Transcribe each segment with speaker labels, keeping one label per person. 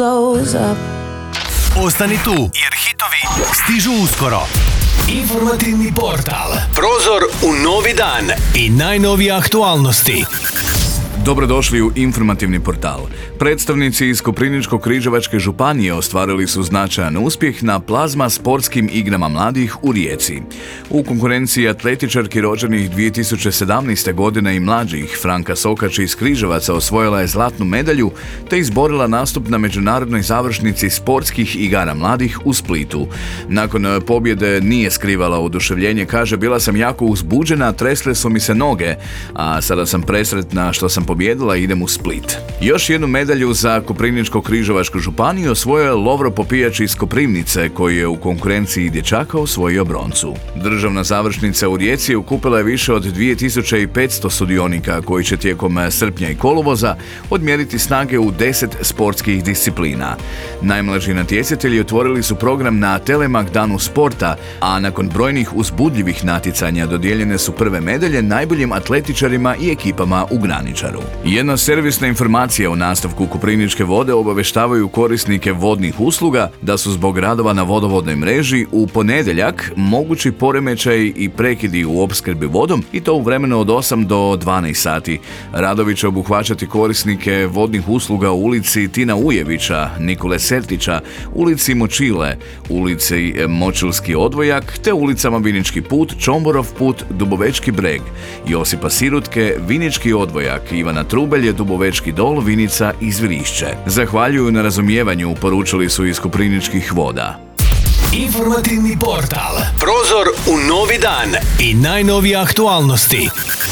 Speaker 1: goes up.
Speaker 2: Ostani tu, jer hitovi stižu uskoro. Informativni portal. Prozor u novi dan i najnovije aktualnosti.
Speaker 3: Dobrodošli u informativni portal. Predstavnici iz Koprivničko-križevačke županije ostvarili su značajan uspjeh na plazma sportskim igrama mladih u Rijeci. U konkurenciji atletičarki rođenih 2017. godine i mlađih Franka Sokač iz Križevaca osvojila je zlatnu medalju te izborila nastup na međunarodnoj završnici sportskih igara mladih u Splitu. Nakon pobjede nije skrivala oduševljenje, kaže: bila sam jako uzbuđena, tresle su mi se noge, a sada sam presretna što sam pobjedila i idem u Split. Još jednu medalju za Koprivničko-križevačku županiju osvojio je Lovro Popijač iz Koprivnice, koji je u konkurenciji dječaka osvojio broncu. Državna završnica u Rijeci okupila je više od 2500 sudionika koji će tijekom srpnja i kolovoza odmjeriti snage u 10 sportskih disciplina. Najmlađi natjecatelji otvorili su program na Telemak danu sporta, a nakon brojnih uzbudljivih natjecanja dodijeljene su prve medalje najboljim atletičarima i ekipama u Graničaru. Jedna servisna informacija u nastavku Koprivničke vode obavještavaju korisnike vodnih usluga da su zbog radova na vodovodnoj mreži u ponedjeljak mogući poremećaj i prekidi u opskrbi vodom, i to u vremenu od 8 do 12 sati. Radovi će obuhvaćati korisnike vodnih usluga u ulici Tina Ujevića, Nikole Sertića, ulici Močile, ulici Močilski odvojak te ulicama Vinički put, Čomborov put, Dubovečki breg, Josipa Sirutke, Vinički odvojak, Ivana Trubelje, Dubovečki dol, Vinica i Zvirišće. Zahvaljuju na razumijevanju, poručili su iz Koprivničkih voda.
Speaker 2: Informativni portal. Prozor u novi dan i najnovije aktualnosti.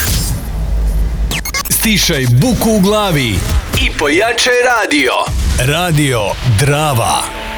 Speaker 2: Stišaj buku u glavi i pojačaj radio. Radio Drava.